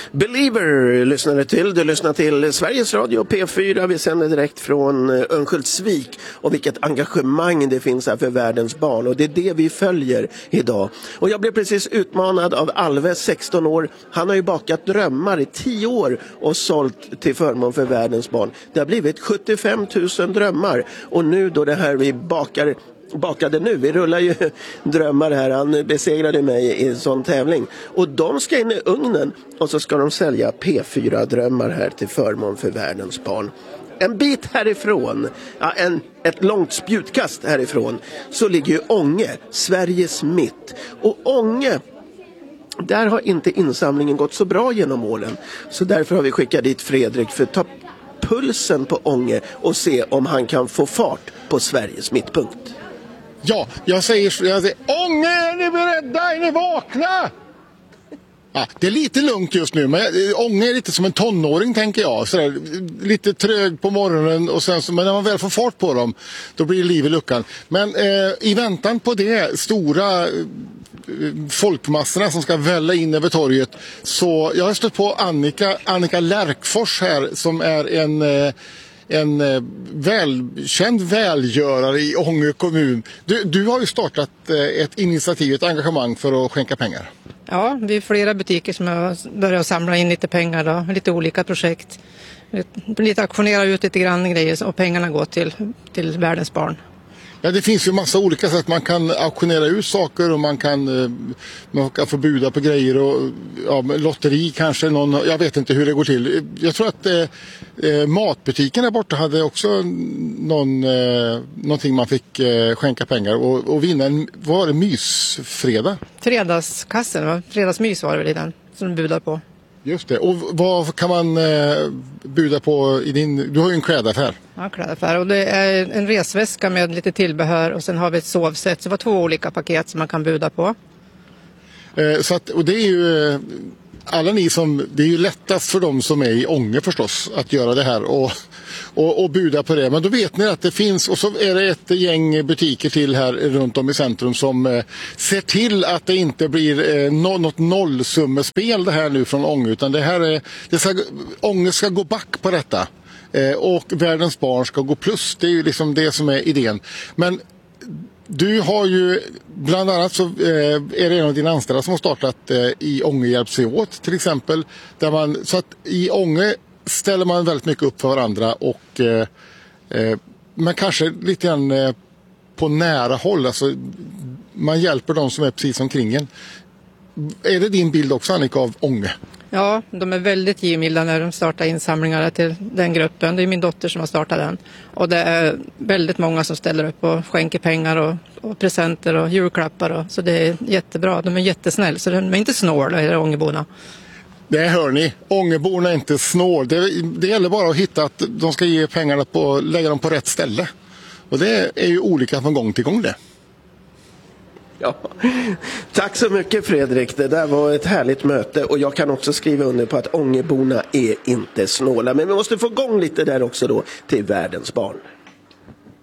Believer lyssnade till. Du lyssnar till Sveriges Radio P4. Vi sänder direkt från Örnsköldsvik. Och vilket engagemang det finns här för världens barn. Och det är det vi följer idag. Och jag blev precis utmanad av Alve, 16 år. Han har ju bakat drömmar i 10 år och sålt till förmån för världens barn. Det har blivit 75 000 drömmar. Och nu då det här vi bakade nu, vi rullar ju drömmar här, han besegrade mig i en sån tävling och de ska in i ugnen och så ska de sälja P4-drömmar här till förmån för världens barn. En bit härifrån, ett långt spjutkast härifrån, så ligger ju Ånge, Sveriges mitt. Och Ånge, där har inte insamlingen gått så bra genom åren, så därför har vi skickat dit Fredrik för att ta pulsen på Ånge och se om han kan få fart på Sveriges mittpunkt. Ja, jag säger Ånge, är ni beredda? Är ni vakna? Ja, det är lite lugnt just nu, men Ånge är lite som en tonåring, tänker jag. Sådär, lite trög på morgonen, och sen, men när man väl får fart på dem, då blir det liv i luckan. Men i väntan på det stora folkmassorna som ska välla in över torget, så jag har stött på Annika Lärkfors här, som är en välkänd välgörare i Ånge kommun. Du har ju startat ett initiativ, ett engagemang för att skänka pengar. Ja, vi är flera butiker som har börjat samla in lite pengar då, lite olika projekt. Lite aktionera ut lite grann grejer och pengarna går till världens barn. Ja, det finns ju massa olika sätt. Man kan auktionera ut saker och man kan få buda på grejer och lotteri kanske. Jag vet inte hur det går till. Jag tror att matbutiken där borta hade också någonting man fick skänka pengar och vinna vad var det, mysfredag? Fredagskassen, fredagsmys var det väl i den som de budar på. Just det. Och vad kan man buda på i du har ju en klädaffär. Ja, klädaffär. Och det är en resväska med lite tillbehör och sen har vi ett sovsätt. Så det var 2 olika paket som man kan buda på. Och det är ju alla ni som, det är ju lättast för dem som är i Ånge förstås att göra det här och buda på det. Men då vet ni att det finns, och så är det ett gäng butiker till här runt om i centrum som ser till att det inte blir något nollsummespel det här nu från Ånge, utan Ånge ska gå back på detta och världens barn ska gå plus. Det är ju liksom det som är idén. Men du har ju, bland annat så är det en av dina anställda som har startat i Ånge hjälps sig åt till exempel. Så att i Ånge ställer man väldigt mycket upp för varandra och man kanske lite grann på nära håll. Alltså, man hjälper de som är precis omkring en. Är det din bild också, Annika, av Ånge? Ja, de är väldigt givmilda när de startar insamlingar till den gruppen. Det är min dotter som har startat den. Och det är väldigt många som ställer upp och skänker pengar och presenter och julklappar. Så det är jättebra. De är jättesnäll, så de är inte snåla, är Ångeborna. Det hör ni. Ångeborna är inte snål. Det gäller bara att hitta att de ska ge pengarna lägga dem på rätt ställe. Och det är ju olika från gång till gång det. Ja. Tack så mycket Fredrik, det där var ett härligt möte och jag kan också skriva under på att Ångeborna är inte snåla, men vi måste få igång lite där också då till världens barn.